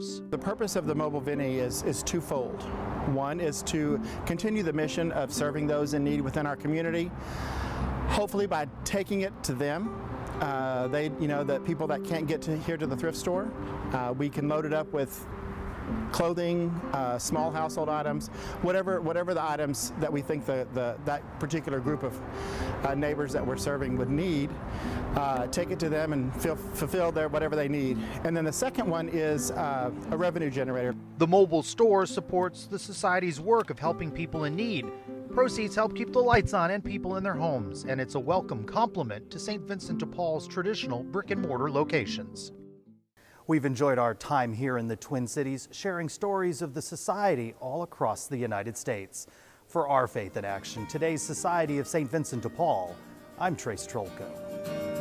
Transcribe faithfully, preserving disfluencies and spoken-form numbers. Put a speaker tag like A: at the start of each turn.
A: lives.
B: The purpose of the Mobile Vinny is, is twofold. One is to continue the mission of serving those in need within our community, hopefully by taking it to them. Uh, they, you know, the people that can't get to here to the thrift store, uh, we can load it up with clothing, uh, small household items, whatever whatever the items that we think the, the that particular group of uh, neighbors that we're serving would need, uh, take it to them and feel, fulfill their whatever they need. And then the second one is uh, a revenue generator.
A: The mobile store supports the Society's work of helping people in need. Proceeds help keep the lights on and people in their homes, and it's a welcome complement to Saint Vincent de Paul's traditional brick and mortar locations. We've enjoyed our time here in the Twin Cities, sharing stories of the Society all across the United States. For Our Faith in Action, today's Society of Saint Vincent de Paul, I'm Trace Trolko.